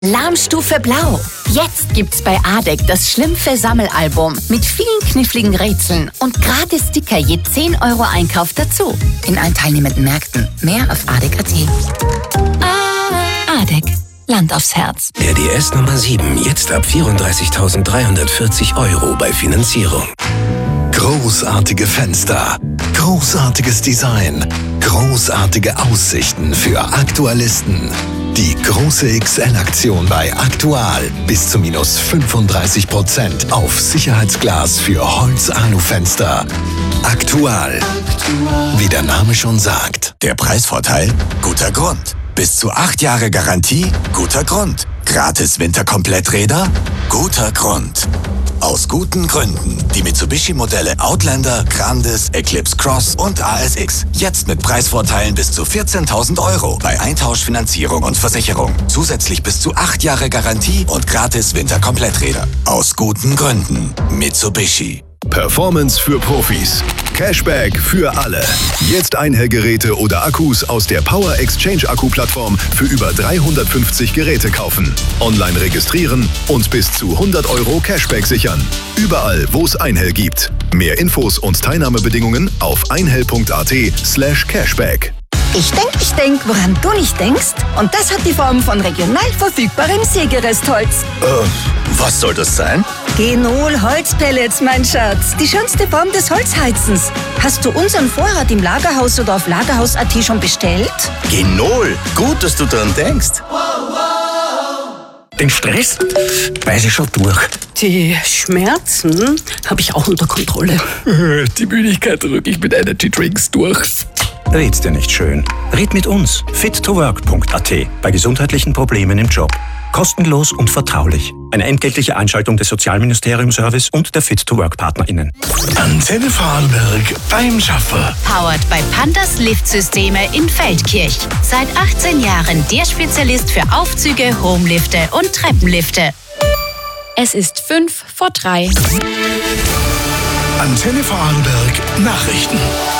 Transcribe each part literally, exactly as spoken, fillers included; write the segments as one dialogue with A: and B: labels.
A: Alarmstufe Blau. Jetzt gibt's bei Adek das Schlümpfe-Sammelalbum mit vielen kniffligen Rätseln und gratis Sticker je zehn Euro Einkauf dazu. In allen teilnehmenden Märkten. Mehr auf adek punkt at. Adek. Land aufs Herz.
B: R D S Nummer sieben. Jetzt ab vierunddreißigtausenddreihundertvierzig Euro bei Finanzierung.
C: Großartige Fenster, großartiges Design, großartige Aussichten für Aktualisten. Die große X L-Aktion bei Aktual. Bis zu minus fünfunddreißig Prozent auf Sicherheitsglas für Holz-Alu-Fenster. Aktual. Wie der Name schon sagt.
D: Der Preisvorteil? Guter Grund. Bis zu acht Jahre Garantie? Guter Grund. Gratis Winterkompletträder? Guter Grund. Aus guten Gründen. Die Mitsubishi-Modelle Outlander, Grandis, Eclipse Cross und A S X. Jetzt mit Preisvorteilen bis zu vierzehntausend Euro bei Eintauschfinanzierung und Versicherung. Zusätzlich bis zu acht Jahre Garantie und gratis Winterkompletträder. Aus guten Gründen. Mitsubishi.
E: Performance für Profis. Cashback für alle. Jetzt Einhellgeräte oder Akkus aus der Power Exchange Akku-Plattform für über dreihundertfünfzig Geräte kaufen. Online registrieren und bis zu hundert Euro Cashback sichern. Überall, wo es Einhell gibt. Mehr Infos und Teilnahmebedingungen auf einhell punkt at slash cashback.
F: Ich denk, ich denk, woran du nicht denkst. Und das hat die Form von regional verfügbarem Sägerestholz.
G: Äh, was soll das sein?
F: Genol Holzpellets, mein Schatz. Die schönste Form des Holzheizens. Hast du unseren Vorrat im Lagerhaus oder auf lagerhaus punkt at schon bestellt?
G: Genol, gut, dass du dran denkst.
B: Den Stress weiß ich schon durch.
H: Die Schmerzen habe ich auch unter Kontrolle.
B: Die Müdigkeit drücke ich mit Energy Drinks durch.
I: Red's dir nicht schön. Red mit uns. fit to work punkt at bei gesundheitlichen Problemen im Job. Kostenlos und vertraulich. Eine entgeltliche Einschaltung des Sozialministerium-Service und der Fit to Work PartnerInnen.
C: Antenne Vorarlberg beim Schaffer.
A: Powered by Pandas Liftsysteme in Feldkirch. Seit achtzehn Jahren der Spezialist für Aufzüge, Homelifte und Treppenlifte.
J: Es ist fünf vor drei.
C: Antenne Vorarlberg Nachrichten.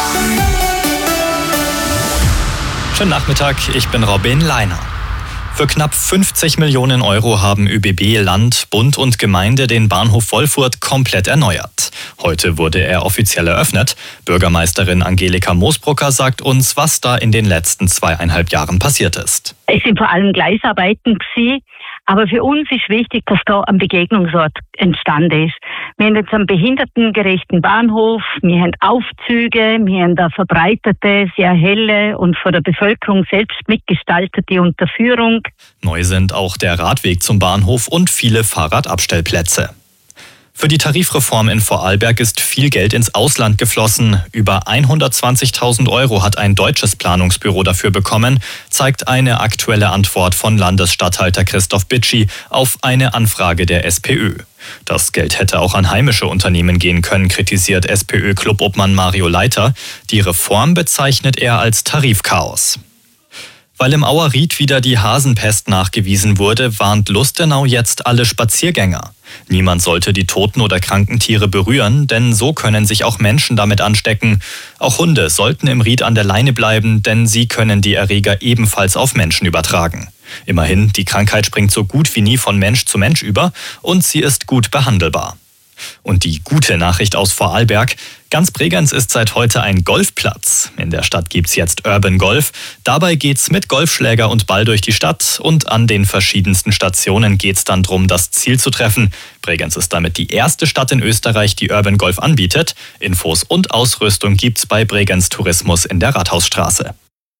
K: Schönen Nachmittag, ich bin Robin Leiner. Für knapp fünfzig Millionen Euro haben ÖBB, Land, Bund und Gemeinde den Bahnhof Wolfurt komplett erneuert. Heute wurde er offiziell eröffnet. Bürgermeisterin Angelika Moosbrucker sagt uns, was da in den letzten zweieinhalb Jahren passiert ist.
L: Es sind vor allem Gleisarbeiten gewesen. Aber für uns ist wichtig, dass da ein Begegnungsort entstanden ist. Wir haben jetzt einen behindertengerechten Bahnhof, wir haben Aufzüge, wir haben eine verbreitete, sehr helle und von der Bevölkerung selbst mitgestaltete Unterführung.
K: Neu sind auch der Radweg zum Bahnhof und viele Fahrradabstellplätze. Für die Tarifreform in Vorarlberg ist viel Geld ins Ausland geflossen. Über hundertzwanzigtausend Euro hat ein deutsches Planungsbüro dafür bekommen, zeigt eine aktuelle Antwort von Landesstatthalter Christoph Bitschi auf eine Anfrage der SPÖ. Das Geld hätte auch an heimische Unternehmen gehen können, kritisiert SPÖ-Clubobmann Mario Leiter. Die Reform bezeichnet er als Tarifchaos. Weil im Auerried wieder die Hasenpest nachgewiesen wurde, warnt Lustenau jetzt alle Spaziergänger. Niemand sollte die toten oder kranken Tiere berühren, denn so können sich auch Menschen damit anstecken. Auch Hunde sollten im Ried an der Leine bleiben, denn sie können die Erreger ebenfalls auf Menschen übertragen. Immerhin, die Krankheit springt so gut wie nie von Mensch zu Mensch über und sie ist gut behandelbar. Und die gute Nachricht aus Vorarlberg: Ganz Bregenz ist seit heute ein Golfplatz. In der Stadt gibt's jetzt Urban Golf. Dabei geht's mit Golfschläger und Ball durch die Stadt und an den verschiedensten Stationen geht's dann drum, das Ziel zu treffen. Bregenz ist damit die erste Stadt in Österreich, die Urban Golf anbietet. Infos und Ausrüstung gibt's bei Bregenz Tourismus in der Rathausstraße.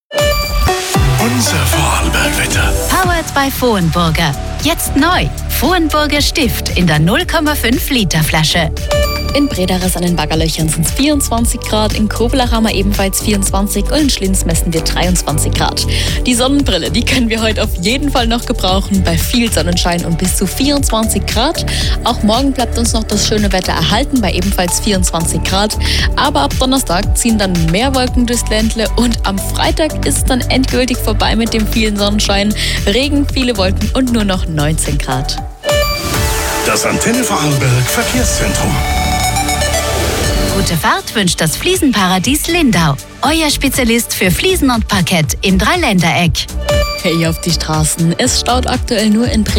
C: Unser Vorarlberg-Wetter.
A: Powered by Vohenburger. Jetzt neu. Vohenburger Stift in der null Komma fünf Liter Flasche.
J: In Brederes an den Baggerlöchern sind es vierundzwanzig Grad, in Kobelach haben wir ebenfalls vierundzwanzig und in Schlinz messen wir dreiundzwanzig Grad. Die Sonnenbrille, die können wir heute auf jeden Fall noch gebrauchen, bei viel Sonnenschein und bis zu vierundzwanzig Grad. Auch morgen bleibt uns noch das schöne Wetter erhalten, bei ebenfalls vierundzwanzig Grad. Aber ab Donnerstag ziehen dann mehr Wolken durchs Ländle und am Freitag ist es dann endgültig vorbei mit dem vielen Sonnenschein. Regen, viele Wolken und nur noch neunzehn Grad.
C: Das Antenne Vorarlberg Verkehrszentrum.
A: Gute Fahrt wünscht das Fliesenparadies Lindau. Euer Spezialist für Fliesen und Parkett im Dreiländereck.
J: Verkehr auf die Straßen. Es staut aktuell nur in